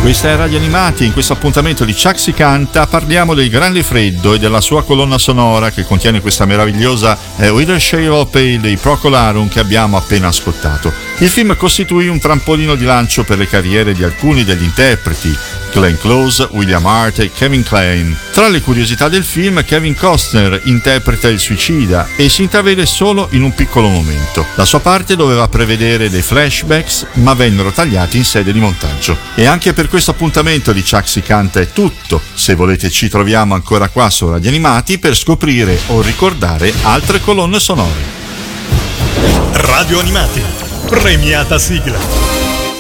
Questa è Radio Animati e in questo appuntamento di Chuck si canta parliamo del Grande Freddo e della sua colonna sonora che contiene questa meravigliosa With Shade of Pale dei Procol Harum che abbiamo appena ascoltato. Il film costituì un trampolino di lancio per le carriere di alcuni degli interpreti, Glenn Close, William Hurt e Kevin Kline. Tra le curiosità del film, Kevin Costner interpreta il suicida e si intravede solo in un piccolo momento. La sua parte doveva prevedere dei flashbacks, ma vennero tagliati in sede di montaggio. E anche per questo appuntamento di Chuck si canta è tutto. Se volete ci troviamo ancora qua su Radio Animati per scoprire o ricordare altre colonne sonore. Radio Animati, premiata sigla.